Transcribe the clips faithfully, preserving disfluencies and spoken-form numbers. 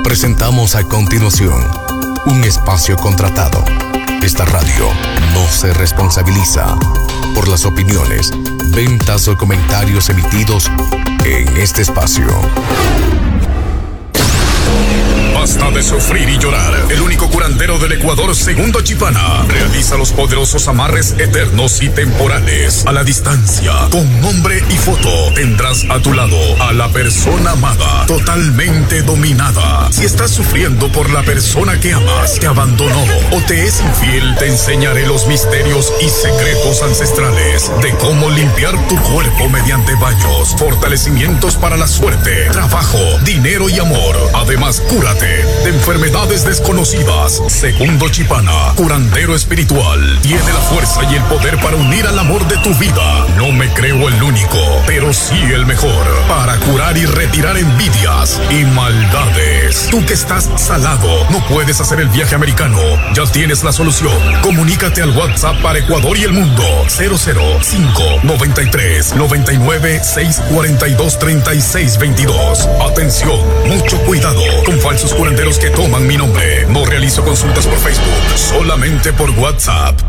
Presentamos a continuación un espacio contratado. Esta radio no se responsabiliza por las opiniones, ventas o comentarios emitidos en este espacio. Basta de sufrir y llorar. El único curandero del Ecuador, Segundo Chipana, realiza los poderosos amarres eternos y temporales. A la distancia, con nombre y foto, tendrás a tu lado a la persona amada, totalmente dominada. Si estás sufriendo por la persona que amas, te abandonó o te es infiel, te enseñaré los misterios y secretos ancestrales de cómo limpiar tu cuerpo mediante baños, fortalecimientos para la suerte, trabajo, dinero y amor. Además, cúrate de enfermedades desconocidas. Segundo Chipana, curandero espiritual, tiene la fuerza y el poder para unir al amor de tu vida. No me creo el único, pero sí el mejor, para curar y retirar envidias y maldades. Tú que estás salado, no puedes hacer el viaje americano, ya tienes la solución. Comunícate al WhatsApp para Ecuador y el mundo, cero cero cinco, noventa y tres, noventa y nueve, seiscientos cuarenta y dos, treinta y seis veintidós. Atención, mucho cuidado con falsos curanderos que toman mi nombre. No realizo consultas por Facebook, solamente por WhatsApp.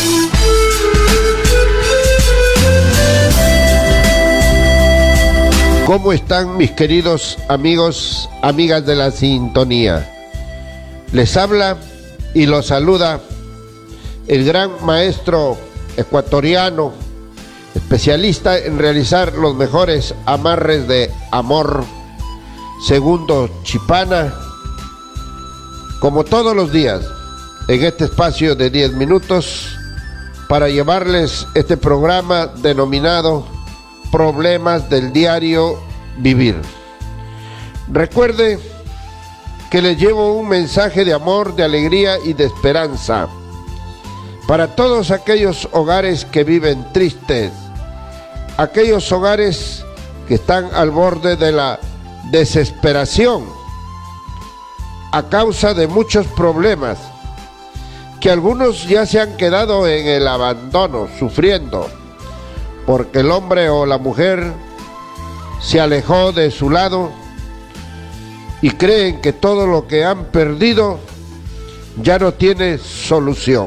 ¿Cómo están mis queridos amigos, amigas de la sintonía? Les habla y los saluda el gran maestro ecuatoriano, especialista en realizar los mejores amarres de amor, Segundo Chipana, como todos los días, en este espacio de diez minutos, para llevarles este programa denominado Problemas del Diario Vivir. Recuerde que les llevo un mensaje de amor, de alegría y de esperanza para todos aquellos hogares que viven tristes, aquellos hogares que están al borde de la desesperación a causa de muchos problemas, que algunos ya se han quedado en el abandono, sufriendo, porque el hombre o la mujer se alejó de su lado y creen que todo lo que han perdido ya no tiene solución.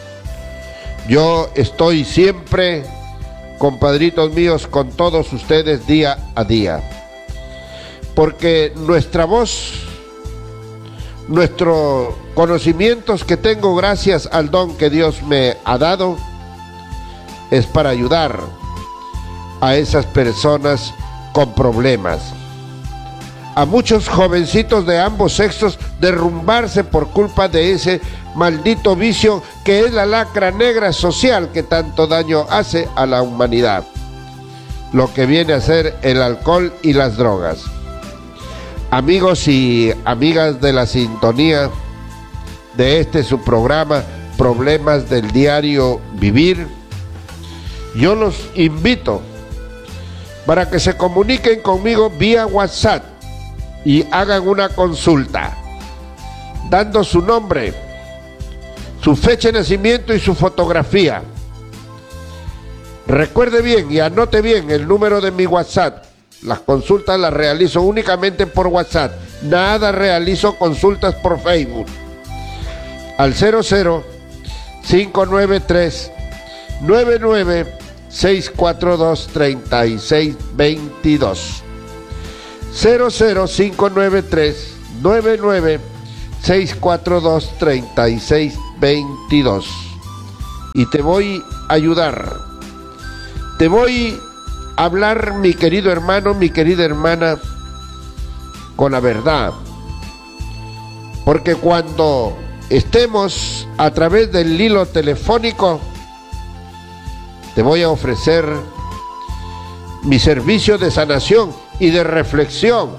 Yo estoy siempre, compadritos míos, con todos ustedes día a día, porque nuestra voz, nuestros conocimientos que tengo gracias al don que Dios me ha dado, es para ayudar a esas personas con problemas. A muchos jovencitos de ambos sexos derrumbarse por culpa de ese maldito vicio que es la lacra negra social que tanto daño hace a la humanidad, lo que viene a ser el alcohol y las drogas. Amigos y amigas de la sintonía de este su programa Problemas del Diario Vivir, yo los invito para que se comuniquen conmigo vía WhatsApp y hagan una consulta, dando su nombre, su fecha de nacimiento y su fotografía. Recuerde bien y anote bien el número de mi WhatsApp. Las consultas las realizo únicamente por WhatsApp. Nada realizo consultas por Facebook. Al cero cero cinco nueve tres nueve nueve seis cuatro dos, tres seis dos dos. cero cero cinco nueve tres nueve nueve seis cuatro dos, tres seis dos dos. Y te voy a ayudar. Te voy a hablar, mi querido hermano, mi querida hermana, con la verdad. Porque cuando estemos a través del hilo telefónico, te voy a ofrecer mi servicio de sanación y de reflexión.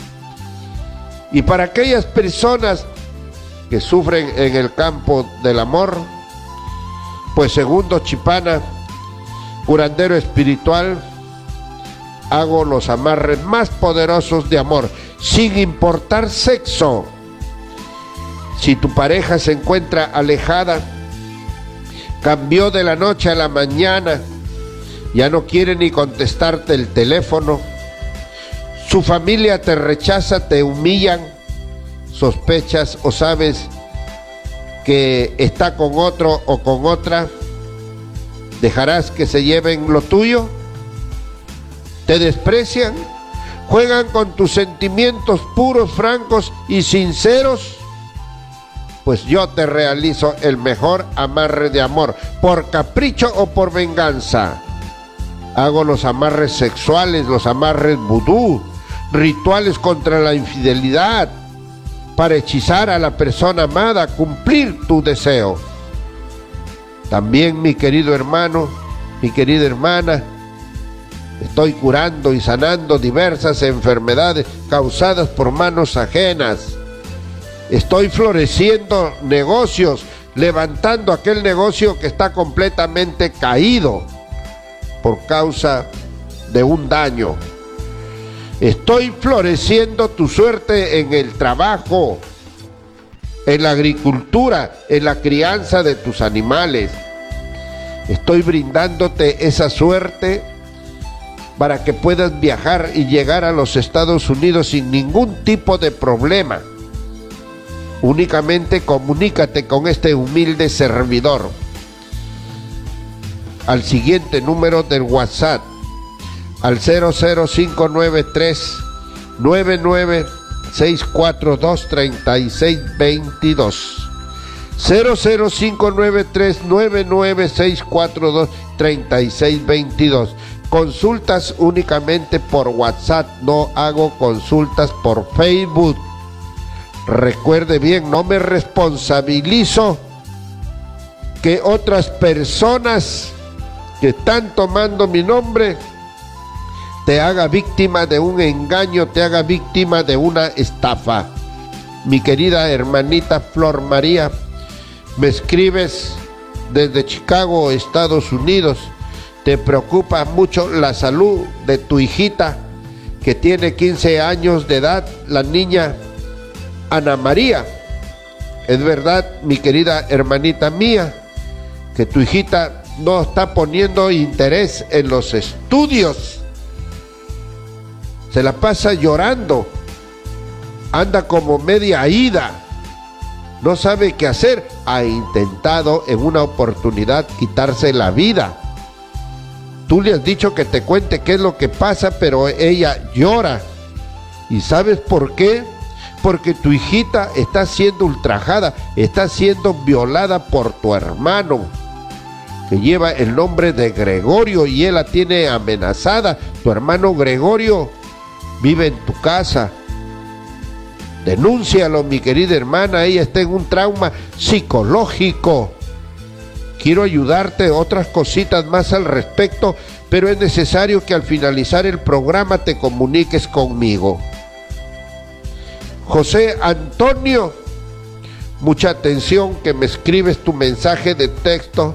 Y para aquellas personas que sufren en el campo del amor, pues Segundo Chipana, curandero espiritual, hago los amarres más poderosos de amor, sin importar sexo. Si tu pareja se encuentra alejada, cambió de la noche a la mañana, ya no quiere ni contestarte el teléfono, su familia te rechaza, te humillan, sospechas o sabes que está con otro o con otra, ¿dejarás que se lleven lo tuyo? ¿Te desprecian? ¿Juegan con tus sentimientos puros, francos y sinceros? Pues yo te realizo el mejor amarre de amor, por capricho o por venganza. Hago los amarres sexuales, los amarres vudú, rituales contra la infidelidad, para hechizar a la persona amada, cumplir tu deseo. También, mi querido hermano, mi querida hermana, estoy curando y sanando diversas enfermedades causadas por manos ajenas. Estoy floreciendo negocios, levantando aquel negocio que está completamente caído por causa de un daño. Estoy floreciendo tu suerte en el trabajo, en la agricultura, en la crianza de tus animales. Estoy brindándote esa suerte para que puedas viajar y llegar a los Estados Unidos sin ningún tipo de problema. Únicamente comunícate con este humilde servidor al siguiente número del WhatsApp, al cero cero cinco nueve tres nueve nueve seis cuatro dos tres seis dos dos, cero cero cinco nueve tres nueve nueve seis cuatro dos tres seis dos dos. Consultas únicamente por WhatsApp, no hago consultas por Facebook. Recuerde bien, no me responsabilizo que otras personas que están tomando mi nombre te haga víctima de un engaño, te haga víctima de una estafa. Mi querida hermanita Flor María, me escribes desde Chicago, Estados Unidos. Te preocupa mucho la salud de tu hijita que tiene quince años de edad, la niña Ana María. Es verdad, mi querida hermanita mía, que tu hijita no está poniendo interés en los estudios. Se la pasa llorando, anda como media ida, no sabe qué hacer. Ha intentado en una oportunidad quitarse la vida. Tú le has dicho que te cuente qué es lo que pasa, pero ella llora. ¿Y sabes por qué? Porque tu hijita está siendo ultrajada, está siendo violada por tu hermano, que lleva el nombre de Gregorio, y él la tiene amenazada. Tu hermano Gregorio vive en tu casa. Denúncialo, mi querida hermana, ella está en un trauma psicológico. Quiero ayudarte, otras cositas más al respecto, pero es necesario que al finalizar el programa te comuniques conmigo. José Antonio, mucha atención que me escribes tu mensaje de texto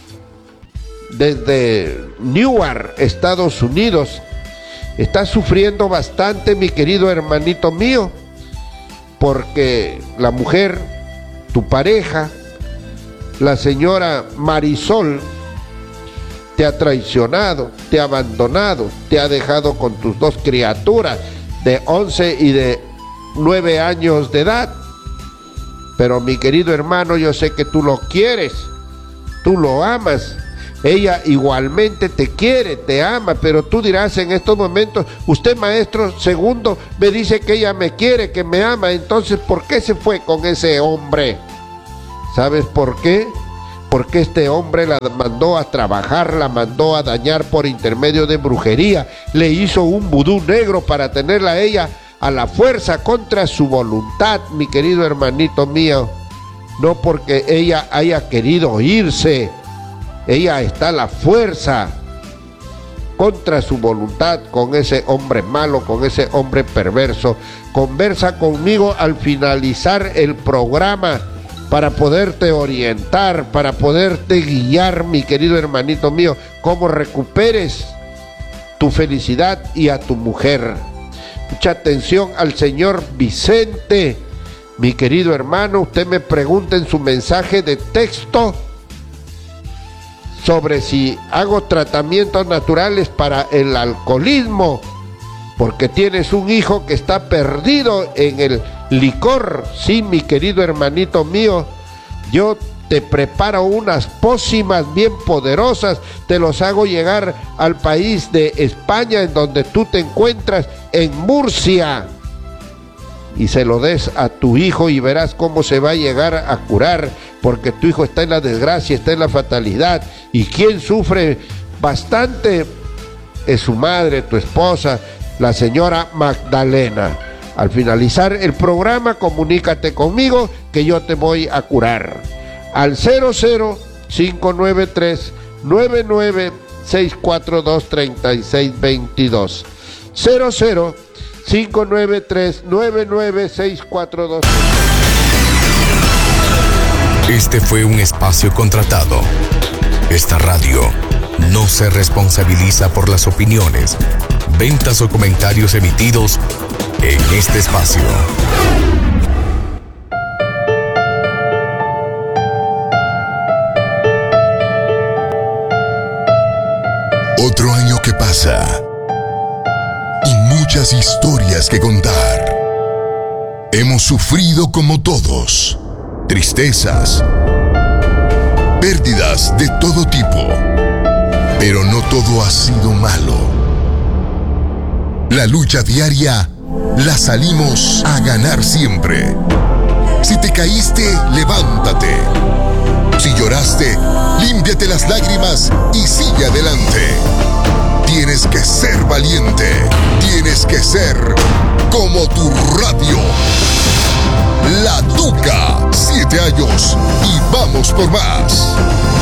desde Newark, Estados Unidos. Estás sufriendo bastante, mi querido hermanito mío, porque la mujer, tu pareja, la señora Marisol, te ha traicionado, te ha abandonado, te ha dejado con tus dos criaturas de once y de nueve años de edad. Pero mi querido hermano, yo sé que tú lo quieres, tú lo amas. Ella igualmente te quiere, te ama, pero tú dirás en estos momentos: usted, maestro segundo, me dice que ella me quiere, que me ama, entonces ¿por qué se fue con ese hombre? ¿Sabes por qué? Porque este hombre la mandó a trabajar, la mandó a dañar por intermedio de brujería, le hizo un vudú negro para tenerla a ella a la fuerza contra su voluntad, mi querido hermanito mío. No porque ella haya querido irse, ella está a la fuerza contra su voluntad con ese hombre malo, con ese hombre perverso. Conversa conmigo al finalizar el programa para poderte orientar, para poderte guiar, mi querido hermanito mío, cómo recuperes tu felicidad y a tu mujer. Mucha atención al señor Vicente, mi querido hermano. Usted me pregunta en su mensaje de texto sobre si hago tratamientos naturales para el alcoholismo, porque tienes un hijo que está perdido en el licor. Sí, mi querido hermanito mío, yo te preparo unas pócimas bien poderosas, te los hago llegar al país de España, en donde tú te encuentras, en Murcia, y se lo des a tu hijo y verás cómo se va a llegar a curar, porque tu hijo está en la desgracia, está en la fatalidad, y quien sufre bastante es su madre, tu esposa, la señora Magdalena. Al finalizar el programa, comunícate conmigo que yo te voy a curar. Al cero cero cinco nueve tres nueve nueve seis cuatro dos tres seis dos dos. cero cero cinco nueve tres nueve nueve seis cuatro dos. Este fue un espacio contratado. Esta radio no se responsabiliza por las opiniones, ventas o comentarios emitidos en este espacio. Otro año que pasa y muchas historias que contar. Hemos sufrido como todos, tristezas, pérdidas de todo tipo, pero no todo ha sido malo. La lucha diaria la salimos a ganar siempre. Si te caíste, levántate. Si lloraste, límpiate las lágrimas y sigue adelante. Tienes que ser valiente. Tienes que ser como tu radio. La Tuca, siete años y vamos por más.